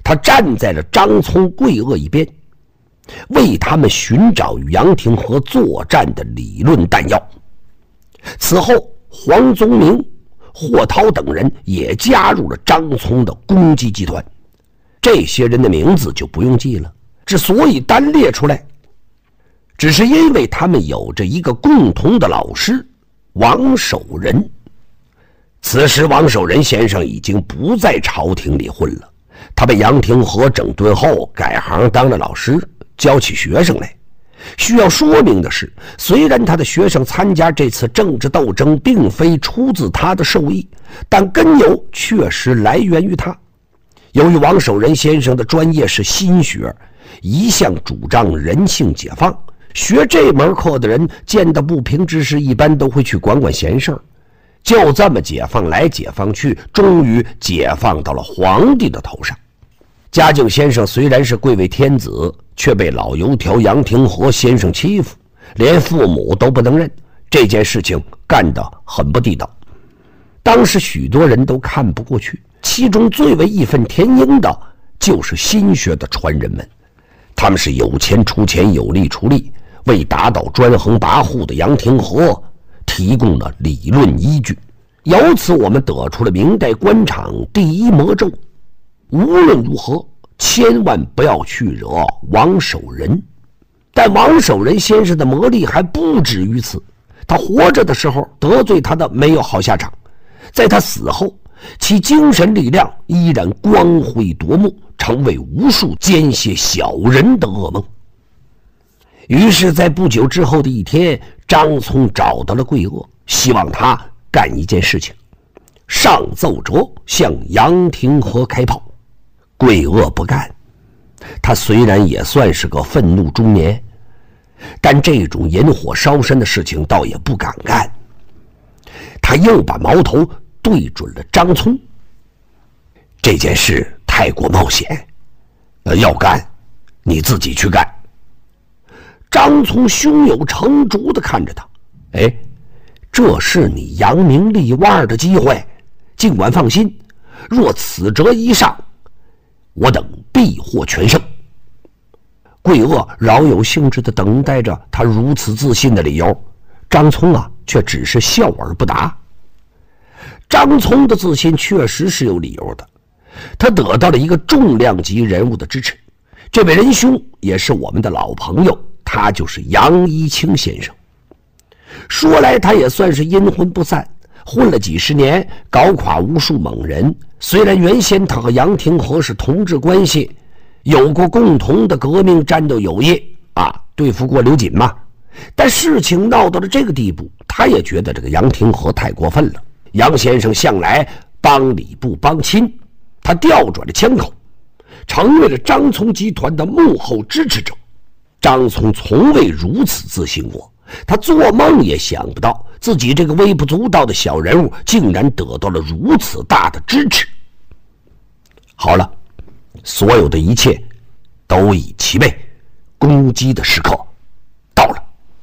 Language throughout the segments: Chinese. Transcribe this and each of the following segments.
他站在了张聪、桂萼一边，为他们寻找与杨廷和作战的理论弹药。此后，黄宗明、霍涛等人也加入了张聪的攻击集团。这些人的名字就不用记了，之所以单列出来，只是因为他们有着一个共同的老师王守仁。此时王守仁先生已经不在朝廷里混了，他被杨廷和整顿后改行当了老师，教起学生来。需要说明的是，虽然他的学生参加这次政治斗争并非出自他的授意，但根由确实来源于他。由于王守仁先生的专业是心学，一向主张人性解放，学这门课的人见到不平之事一般都会去管管闲事儿。就这么解放来解放去，终于解放到了皇帝的头上。嘉靖先生虽然是贵为天子，却被老油条杨廷和先生欺负，连父母都不能认，这件事情干得很不地道。当时许多人都看不过去，其中最为义愤填膺的就是心学的传人们，他们是有钱出钱，有力出力，为打倒专横跋扈的杨廷和提供了理论依据。由此我们得出了明代官场第一魔咒：无论如何千万不要去惹王守仁。但王守仁先生的魔力还不止于此，他活着的时候得罪他的没有好下场，在他死后，其精神力量依然光辉夺目，成为无数奸邪小人的噩梦。于是在不久之后的一天，张聪找到了桂萼，希望他干一件事情，上奏折向杨廷和开炮。桂萼不干，他虽然也算是个愤怒中年，但这种引火烧身的事情倒也不敢干。他又把矛头对准了张聪。这件事太过冒险，要干你自己去干。张聪胸有成竹地看着他，这是你扬名立万的机会，尽管放心，若此折一上，我等必获全胜。桂萼饶有兴致地等待着他如此自信的理由，张聪却只是笑而不答。张聪的自信确实是有理由的，他得到了一个重量级人物的支持。这位仁兄也是我们的老朋友，他就是杨一清先生。说来他也算是阴魂不散，混了几十年，搞垮无数猛人。虽然原先他和杨廷和是同志关系，有过共同的革命战斗友谊对付过刘瑾嘛，但事情闹到了这个地步，他也觉得这个杨廷和太过分了。杨先生向来帮理不帮亲，他调转了枪口，成为了张聪集团的幕后支持者。张聪从未如此自信过，他做梦也想不到自己这个微不足道的小人物竟然得到了如此大的支持。好了，所有的一切都已齐备，攻击的时刻到了。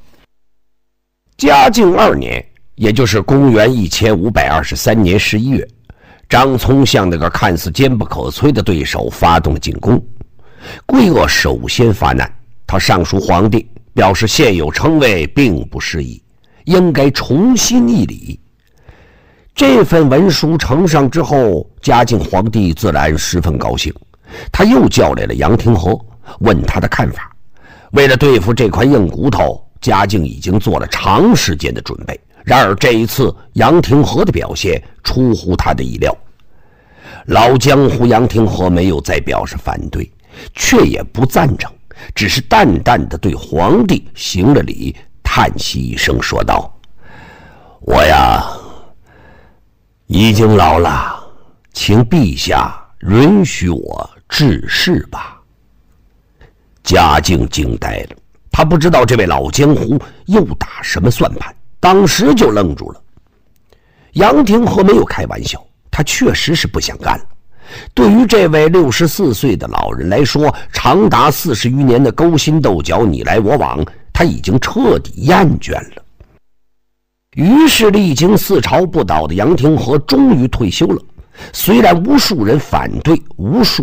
嘉靖2年，也就是公元1523年11月，张聪向那个看似坚不可摧的对手发动了进攻。桂萼首先发难，他上书皇帝，表示现有称谓并不适宜，应该重新议礼。这份文书呈上之后，嘉靖皇帝自然十分高兴，他又叫来了杨廷和，问他的看法。为了对付这块硬骨头，嘉靖已经做了长时间的准备。然而这一次杨廷和的表现出乎他的意料，老江湖杨廷和没有再表示反对，却也不赞成，只是淡淡的对皇帝行了礼，叹息一声说道：我已经老了，请陛下允许我致仕吧。嘉靖惊呆了，他不知道这位老江湖又打什么算盘，当时就愣住了。杨廷和没有开玩笑，他确实是不想干了。对于这位64岁的老人来说，长达40余年的勾心斗角，你来我往，他已经彻底厌倦了。于是历经4朝不倒的杨廷和终于退休了。虽然无数人反对，无数